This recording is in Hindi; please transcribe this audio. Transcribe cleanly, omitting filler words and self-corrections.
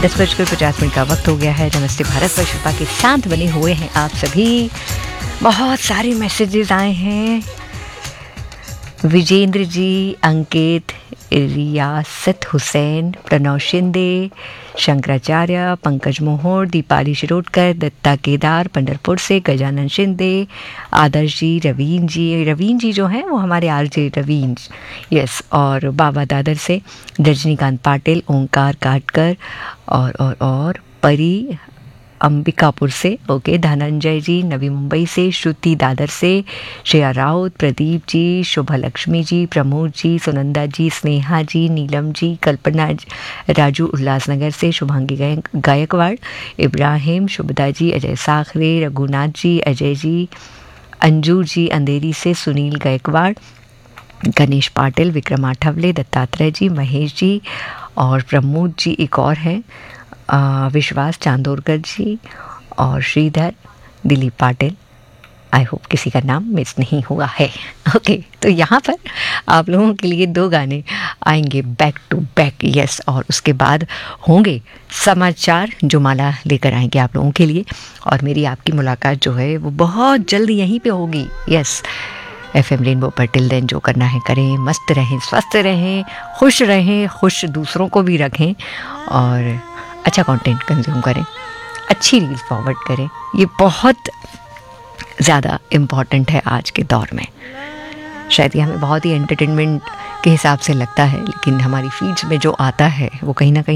10:50 का वक्त हो गया है। नमस्ते भारत पर शिल्पा के साथ बने हुए हैं आप सभी। बहुत सारे मैसेजेस आए हैं। विजेंद्र जी, अंकित, रियासत हुसैन, प्रणव शिंदे, शंकराचार्य, पंकज मोहर, दीपाली शिरोडकर, दत्ता केदार पंढरपुर से, गजानन शिंदे, आदर्श जी, रवीन जी जो हैं वो हमारे आरजे रवीन, यस, और बाबा दादर से, रजनीकांत पाटिल, ओंकार काटकर और परी अंबिकापुर से, ओके, धनंजय जी नवी मुंबई से, श्रुति दादर से, श्रेया राउत, प्रदीप जी, शुभा लक्ष्मी जी, प्रमोद जी, सुनंदा जी, स्नेहा जी, नीलम जी, कल्पना, राजू उल्लासनगर से, शुभांगी गायकवाड़, इब्राहिम, शुभदा जी, अजय साखरे, रघुनाथ जी, अजय जी, अंजू जी अंधेरी से, सुनील गायकवाड़, गणेश पाटिल, विक्रम आठवले, दत्तात्रेय जी, महेश जी और प्रमोद जी एक और हैं, विश्वास चांदोरकर जी और श्रीधर, दिलीप पाटिल। आई होप किसी का नाम मिस नहीं हुआ है। ओके, तो यहाँ पर आप लोगों के लिए 2 गाने आएंगे बैक टू बैक, यस, और उसके बाद होंगे समाचार जो माला लेकर आएंगे आप लोगों के लिए, और मेरी आपकी मुलाकात जो है वो बहुत जल्द यहीं पे होगी, यस, FM रेनबो पर। टिल देन जो करना है करें, मस्त रहें, स्वस्थ रहें, खुश दूसरों को भी रखें और अच्छा कंटेंट कंज्यूम करें, अच्छी रील फॉरवर्ड करें। ये बहुत ज़्यादा इम्पॉर्टेंट है आज के दौर में। शायद ये हमें बहुत ही एंटरटेनमेंट के हिसाब से लगता है, लेकिन हमारी फीड्स में जो आता है वो कहीं ना कहीं